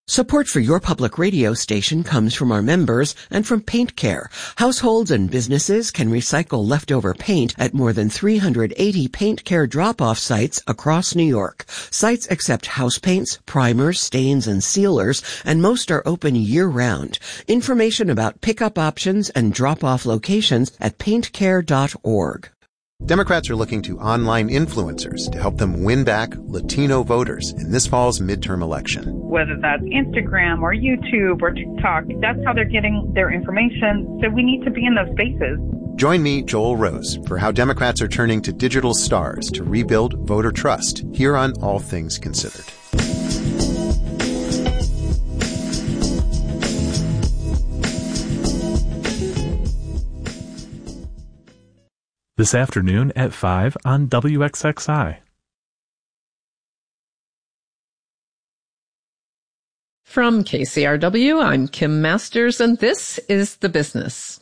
Support for your public radio station comes from our members and from Paint Care. Households and businesses can recycle leftover paint at more than 380 Paint Care drop-off sites across New York. Sites accept house paints, primers, stains, and sealers, and most are open year-round. Information about pickup options and drop-off locations at paintcare.org. Democrats are looking to online influencers to help them win back Latino voters in this fall's midterm election. Whether that's Instagram or YouTube or TikTok, that's how they're getting their information. So we need to be in those spaces. Join me, Joel Rose, for how Democrats are turning to digital stars to rebuild voter trust here on All Things Considered. This afternoon at 5 on WXXI. From KCRW, I'm Kim Masters, and this is The Business.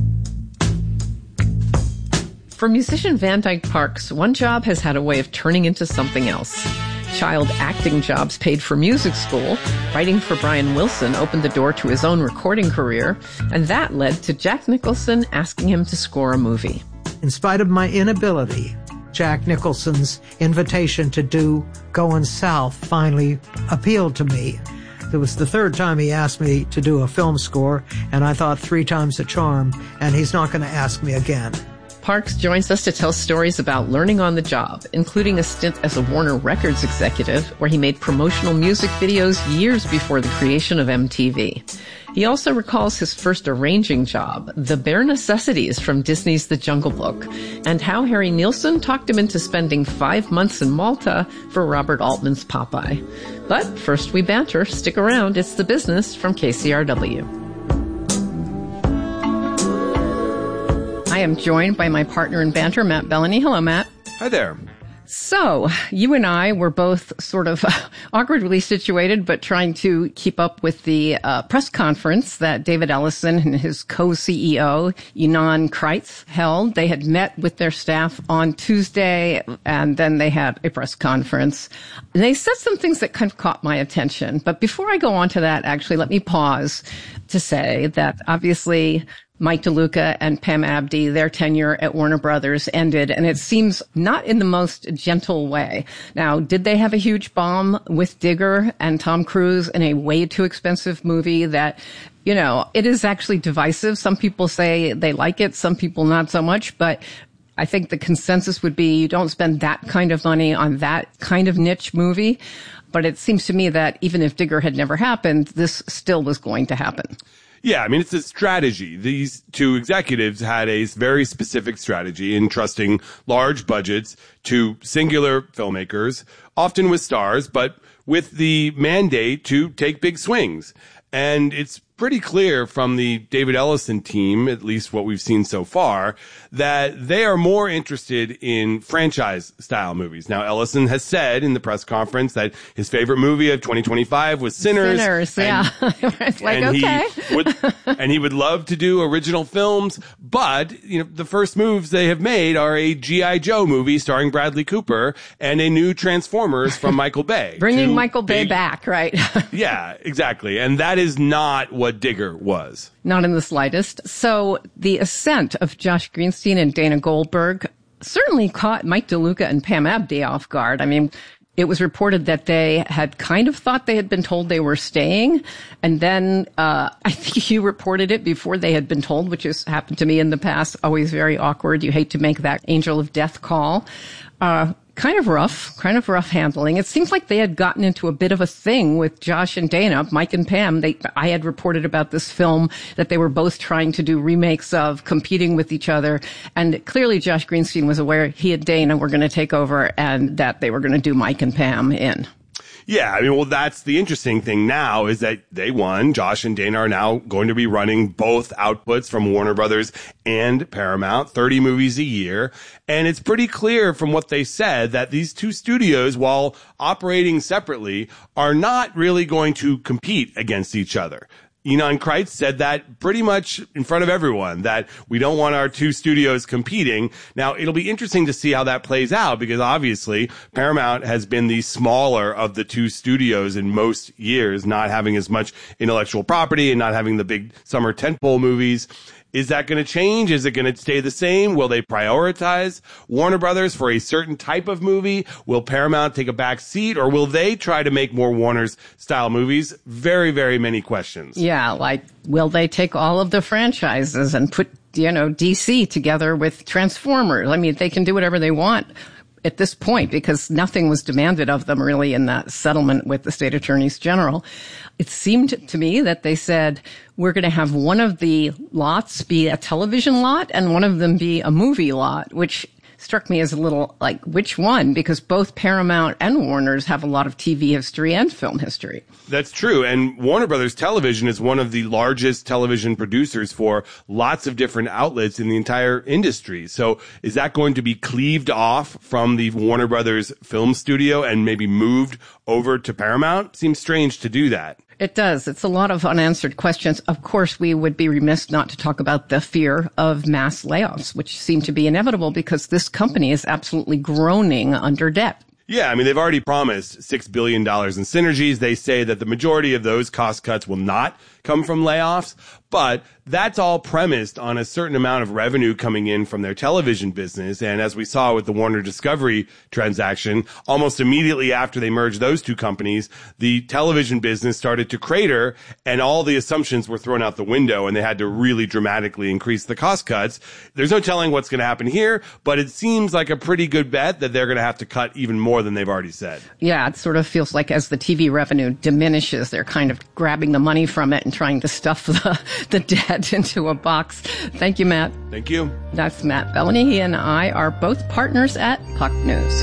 For musician Van Dyke Parks, one job has had a way of turning into something else. Child acting jobs paid for music school, writing for Brian Wilson opened the door to his own recording career, and that led to Jack Nicholson asking him to score a movie. In spite of my inability, Jack Nicholson's invitation to do Going South finally appealed to me. It was the third time he asked me to do a film score, and I thought 3 times a charm, and he's not going to ask me again. Parks joins us to tell stories about learning on the job, including a stint as a Warner Records executive, where he made promotional music videos years before the creation of MTV. He also recalls his first arranging job, The Bare Necessities from Disney's The Jungle Book, and how Harry Nilsson talked him into spending 5 months in Malta for Robert Altman's Popeye. But first we banter. Stick around. It's The Business from KCRW. I am joined by my partner in banter, Matt Bellany. Hello, Matt. Hi there. So, you and I were both sort of awkwardly situated, but trying to keep up with the press conference that David Ellison and his co-CEO, Ynon Kreiz, held. They had met with their staff on Tuesday, and then they had a press conference. They said some things that kind of caught my attention. But before I go on to that, actually, let me pause to say that obviously Mike DeLuca and Pam Abdy, their tenure at Warner Brothers ended, and it seems not in the most gentle way. Now, did they have a huge bomb with Digger and Tom Cruise in a way too expensive movie that, you know, it is actually divisive? Some people say they like it, some people not so much, but I think the consensus would be you don't spend that kind of money on that kind of niche movie. But it seems to me that even if Digger had never happened, this still was going to happen. Yeah, I mean, it's a strategy. These two executives had a very specific strategy in trusting large budgets to singular filmmakers, often with stars, but with the mandate to take big swings. And it's pretty clear from the David Ellison team, at least what we've seen so far, that they are more interested in franchise-style movies. Now, Ellison has said in the press conference that his favorite movie of 2025 was Sinners. Sinners, yeah. It's like, and okay. He would love to do original films, but, you know, the first moves they have made are a G.I. Joe movie starring Bradley Cooper and a new Transformers from Michael Bay. Bringing Michael Bay back, right? Yeah, exactly. And that is not what Digger was. Not in the slightest. So the ascent of Josh Greenstein and Dana Goldberg certainly caught Mike DeLuca and Pam Abdy off guard. I mean, it was reported that they had kind of thought they had been told they were staying. And then I think you reported it before they had been told, which has happened to me in the past. Always very awkward. You hate to make that angel of death call. Kind of rough handling. It seems like they had gotten into a bit of a thing with Josh and Dana, Mike and Pam. I had reported about this film that they were both trying to do remakes of, competing with each other. And clearly Josh Greenstein was aware he and Dana were going to take over and that they were going to do Mike and Pam in. Yeah, I mean, well, that's the interesting thing now is that they won. Josh and Dana are now going to be running both outputs from Warner Brothers and Paramount, 30 movies a year. And it's pretty clear from what they said that these two studios, while operating separately, are not really going to compete against each other. Ynon Kreiz said that pretty much in front of everyone, that we don't want our two studios competing. Now, it'll be interesting to see how that plays out, because obviously Paramount has been the smaller of the two studios in most years, not having as much intellectual property and not having the big summer tentpole movies. Is that going to change? Is it going to stay the same? Will they prioritize Warner Brothers for a certain type of movie? Will Paramount take a back seat, or will they try to make more Warner's style movies? Very, very many questions. Yeah, like, will they take all of the franchises and put, DC together with Transformers? I mean, they can do whatever they want at this point, because nothing was demanded of them really in that settlement with the state attorneys general. It seemed to me that they said, we're going to have one of the lots be a television lot and one of them be a movie lot, which struck me as a little like, which one? Because both Paramount and Warner's have a lot of TV history and film history. That's true. And Warner Brothers Television is one of the largest television producers for lots of different outlets in the entire industry. So is that going to be cleaved off from the Warner Brothers film studio and maybe moved over to Paramount? Seems strange to do that. It does. It's a lot of unanswered questions. Of course, we would be remiss not to talk about the fear of mass layoffs, which seem to be inevitable because this company is absolutely groaning under debt. Yeah, I mean, they've already promised $6 billion in synergies. They say that the majority of those cost cuts will not come from layoffs, but that's all premised on a certain amount of revenue coming in from their television business. And as we saw with the Warner Discovery transaction, almost immediately after they merged those two companies, the television business started to crater and all the assumptions were thrown out the window and they had to really dramatically increase the cost cuts. There's no telling what's going to happen here, but it seems like a pretty good bet that they're going to have to cut even more than they've already said. Yeah, it sort of feels like as the TV revenue diminishes, they're kind of grabbing the money from it and trying to stuff the debt into a box. Thank you, Matt. Thank you. That's Matt Bellany. He and I are both partners at Puck News.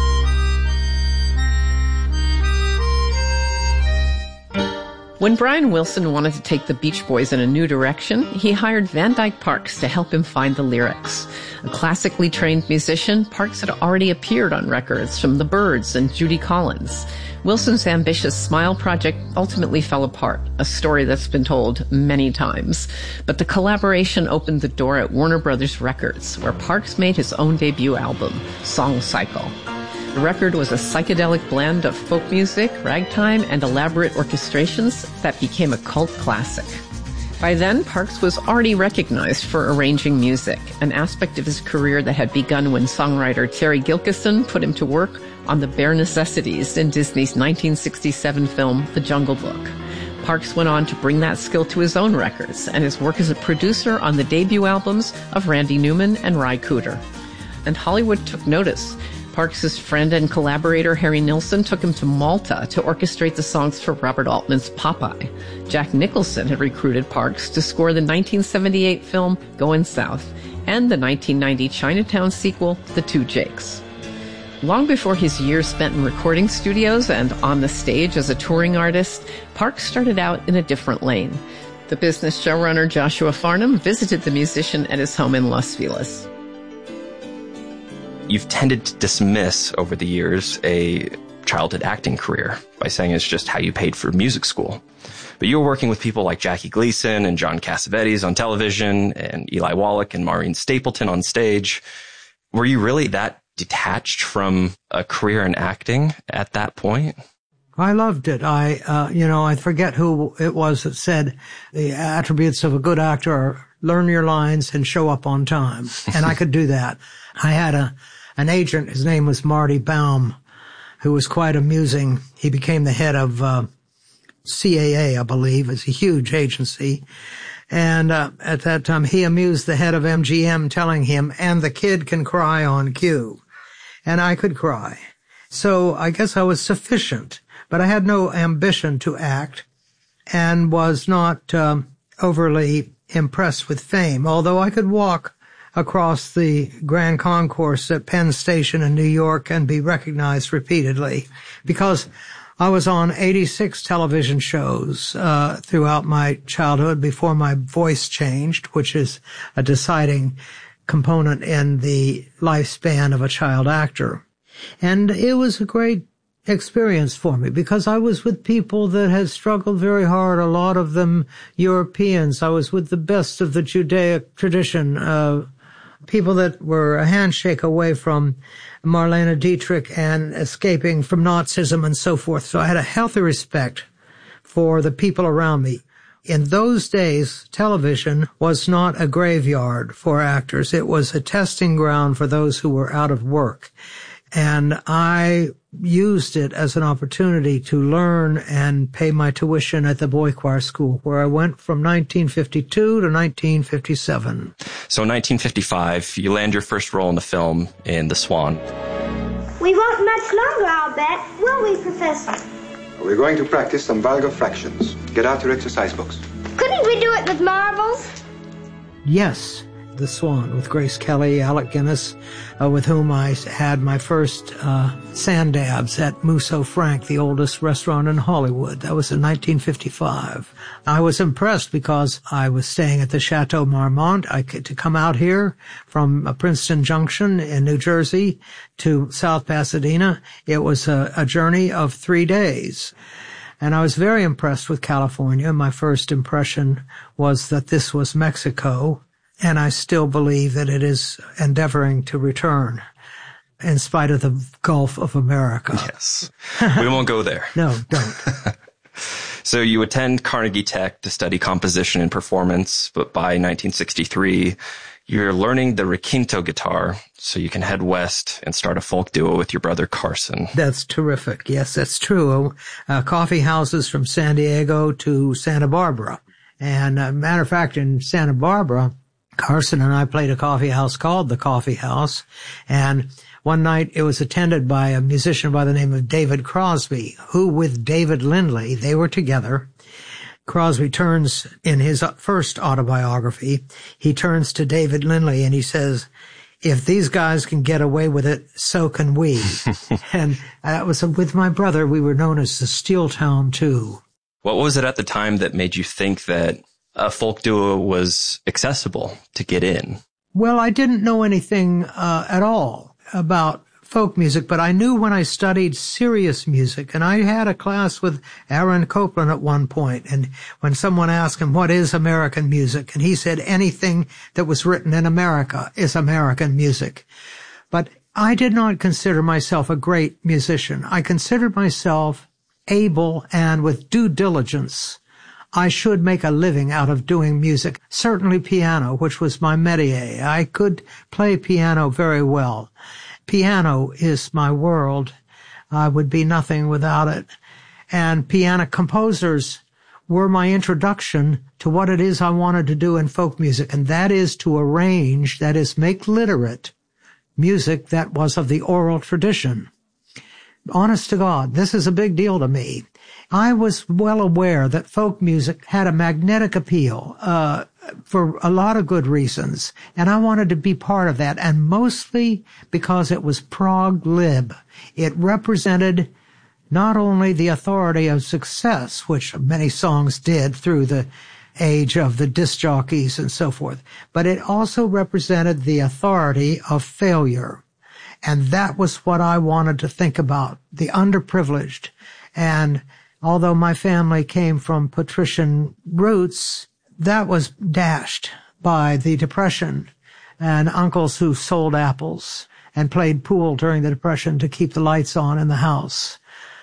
When Brian Wilson wanted to take the Beach Boys in a new direction, he hired Van Dyke Parks to help him find the lyrics. A classically trained musician, Parks had already appeared on records from The Byrds and Judy Collins. Wilson's ambitious Smile project ultimately fell apart, a story that's been told many times. But the collaboration opened the door at Warner Brothers Records, where Parks made his own debut album, Song Cycle. The record was a psychedelic blend of folk music, ragtime, and elaborate orchestrations that became a cult classic. By then, Parks was already recognized for arranging music, an aspect of his career that had begun when songwriter Terry Gilkyson put him to work on the bare necessities in Disney's 1967 film, The Jungle Book. Parks went on to bring that skill to his own records and his work as a producer on the debut albums of Randy Newman and Ry Cooder. And Hollywood took notice. Parks' friend and collaborator Harry Nilsson took him to Malta to orchestrate the songs for Robert Altman's Popeye. Jack Nicholson had recruited Parks to score the 1978 film Goin' South and the 1990 Chinatown sequel, The Two Jakes. Long before his years spent in recording studios and on the stage as a touring artist, Parks started out in a different lane. The business showrunner Joshua Farnham visited the musician at his home in Los Feliz. You've tended to dismiss over the years a childhood acting career by saying it's just how you paid for music school. But you were working with people like Jackie Gleason and John Cassavetes on television and Eli Wallach and Maureen Stapleton on stage. Were you really that detached from a career in acting at that point? I loved it. I forget who it was that said the attributes of a good actor are learn your lines and show up on time. And I could do that. I had an agent, his name was Marty Baum, who was quite amusing. He became the head of CAA, I believe. It's a huge agency. And at that time, he amused the head of MGM telling him, and the kid can cry on cue. And I could cry. So I guess I was sufficient. But I had no ambition to act and was not overly impressed with fame, although I could walk across the Grand Concourse at Penn Station in New York and be recognized repeatedly because I was on 86 television shows throughout my childhood before my voice changed, which is a deciding component in the lifespan of a child actor. And it was a great experience for me because I was with people that had struggled very hard, a lot of them Europeans. I was with the best of the Judaic tradition, people that were a handshake away from Marlene Dietrich and escaping from Nazism and so forth. So I had a healthy respect for the people around me. In those days, television was not a graveyard for actors. It was a testing ground for those who were out of work. And I used it as an opportunity to learn and pay my tuition at the Boy Choir School, where I went from 1952 to 1957. So in 1955, you land your first role in the film in The Swan. We won't much longer, I'll bet, will we, Professor? We're going to practice some vulgar fractions. Get out your exercise books. Couldn't we do it with marbles? Yes, The Swan with Grace Kelly, Alec Guinness, with whom I had my first sand dabs at Musso Frank, the oldest restaurant in Hollywood. That was in 1955. I was impressed because I was staying at the Chateau Marmont. To come out here from Princeton Junction in New Jersey to South Pasadena, it was a journey of 3 days. And I was very impressed with California. My first impression was that this was Mexico. And I still believe that it is endeavoring to return in spite of the Gulf of America. Yes. We won't go there. No, don't. So you attend Carnegie Tech to study composition and performance, but by 1963, you're learning the requinto guitar so you can head west and start a folk duo with your brother Carson. That's terrific. Yes, that's true. Coffee houses from San Diego to Santa Barbara. And matter of fact, in Santa Barbara, Carson and I played a coffee house called the Coffee House, and one night it was attended by a musician by the name of David Crosby, who with David Lindley, they were together. Crosby turns, in his first autobiography, he turns to David Lindley and he says, if these guys can get away with it, so can we. And that was with my brother, we were known as the Steel Town Two. What was it at the time that made you think that a folk duo was accessible to get in? Well, I didn't know anything at all about folk music, but I knew when I studied serious music, and I had a class with Aaron Copland at one point, and when someone asked him, what is American music? And he said, anything that was written in America is American music. But I did not consider myself a great musician. I considered myself able and with due diligence I should make a living out of doing music, certainly piano, which was my métier. I could play piano very well. Piano is my world. I would be nothing without it. And piano composers were my introduction to what it is I wanted to do in folk music, and that is to arrange, that is, make literate music that was of the oral tradition. Honest to God, this is a big deal to me. I was well aware that folk music had a magnetic appeal for a lot of good reasons, and I wanted to be part of that, and mostly because it was prog lib. It represented not only the authority of success, which many songs did through the age of the disc jockeys and so forth, but it also represented the authority of failure. And that was what I wanted to think about, the underprivileged. And although my family came from patrician roots, that was dashed by the Depression and uncles who sold apples and played pool during the Depression to keep the lights on in the house.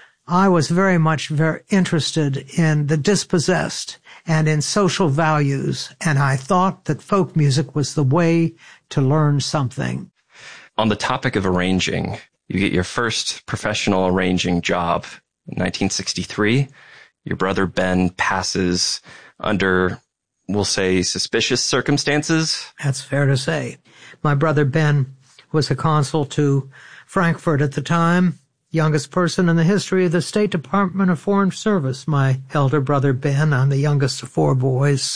I was very interested in the dispossessed and in social values, and I thought that folk music was the way to learn something. On the topic of arranging, you get your first professional arranging job in 1963. Your brother Ben passes under, we'll say, suspicious circumstances. That's fair to say. My brother Ben was a consul to Frankfurt at the time, youngest person in the history of the State Department of Foreign Service. My elder brother Ben, I'm the youngest of four boys.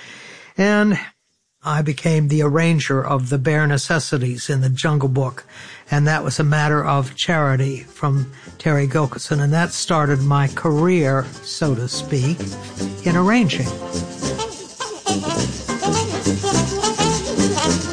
And I became the arranger of the bare necessities in the Jungle Book, and that was a matter of charity from Terry Gilkison, and that started my career, so to speak, in arranging.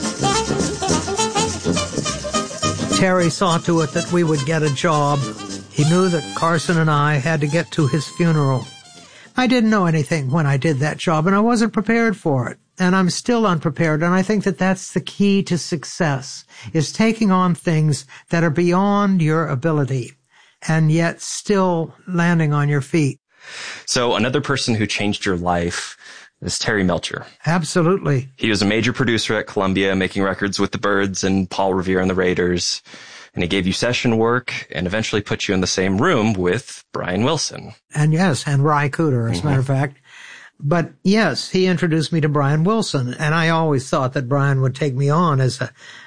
Terry saw to it that we would get a job He knew that Carson and I had to get to his funeral. I didn't know anything when I did that job, and I wasn't prepared for it. And I'm still unprepared, and I think that that's the key to success, is taking on things that are beyond your ability and yet still landing on your feet. So another person who changed your life is Terry Melcher. Absolutely. He was a major producer at Columbia, making records with the Byrds and Paul Revere and the Raiders. And he gave you session work and eventually put you in the same room with Brian Wilson. And yes, and Ry Cooder, as a matter of fact. But yes, he introduced me to Brian Wilson, and I always thought that Brian would take me on as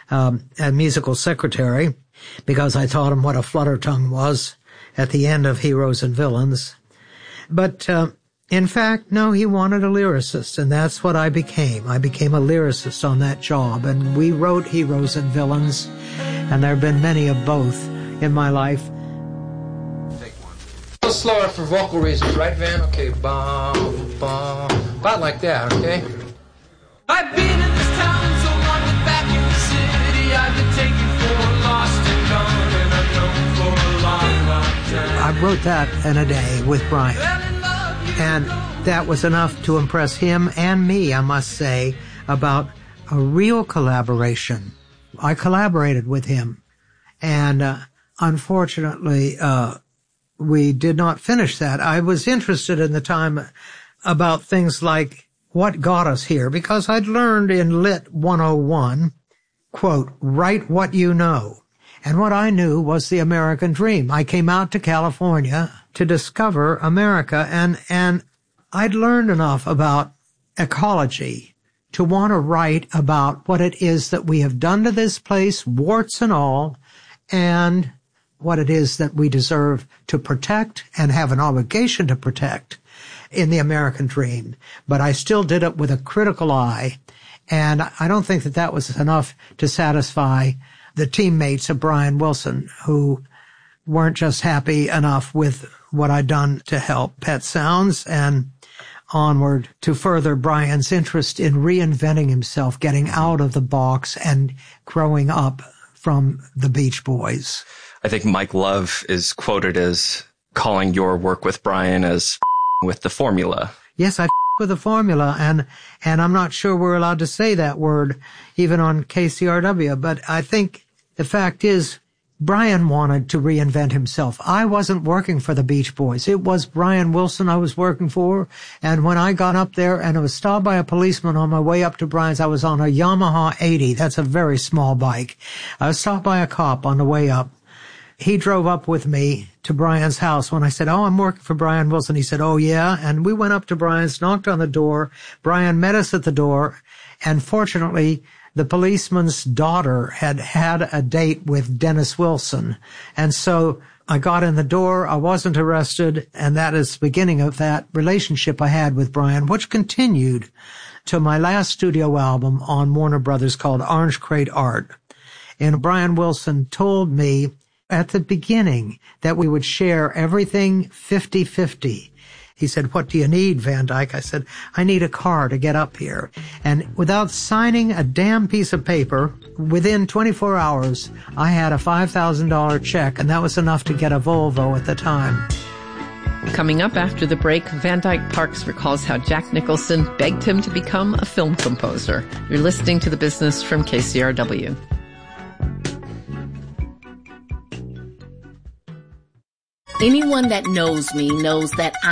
a musical secretary because I taught him what a flutter tongue was at the end of Heroes and Villains. But in fact, no, he wanted a lyricist, and that's what I became. I became a lyricist on that job, and we wrote Heroes and Villains, and there have been many of both in my life. Take one. A little slower for vocal reasons, right, Van? Okay, bum, bum. About like that, okay? I've been in this town so long that back in the city I've been taken for lost and gone, and I'm known for a long, long time. I wrote that in a day with Brian. And that was enough to impress him and me, I must say, about a real collaboration. I collaborated with him. And unfortunately, we did not finish that. I was interested in the time about things like what got us here, because I'd learned in Lit 101, quote, write what you know. And what I knew was the American dream. I came out to California to discover America, and I'd learned enough about ecology to want to write about what it is that we have done to this place, warts and all, and what it is that we deserve to protect and have an obligation to protect in the American dream. But I still did it with a critical eye, and I don't think that that was enough to satisfy the teammates of Brian Wilson, who weren't just happy enough with what I'd done to help Pet Sounds and onward to further Brian's interest in reinventing himself, getting out of the box and growing up from the Beach Boys. I think Mike Love is quoted as calling your work with Brian as with the formula. Yes, I with the formula, and I'm not sure we're allowed to say that word even on KCRW, but I think the fact is, Brian wanted to reinvent himself. I wasn't working for the Beach Boys. It was Brian Wilson I was working for. And when I got up there and I was stopped by a policeman on my way up to Brian's, I was on a Yamaha 80. That's a very small bike. I was stopped by a cop on the way up. He drove up with me to Brian's house. When I said, oh, I'm working for Brian Wilson, he said, oh, yeah. And we went up to Brian's, knocked on the door. Brian met us at the door. And fortunately, the policeman's daughter had had a date with Dennis Wilson. And so I got in the door. I wasn't arrested. And that is the beginning of that relationship I had with Brian, which continued to my last studio album on Warner Brothers called Orange Crate Art. And Brian Wilson told me at the beginning that we would share everything 50-50. He said, what do you need, Van Dyke? I said, I need a car to get up here. And without signing a damn piece of paper, within 24 hours, I had a $5,000 check, and that was enough to get a Volvo at the time. Coming up after the break, Van Dyke Parks recalls how Jack Nicholson begged him to become a film composer. You're listening to The Business from KCRW. Anyone that knows me knows that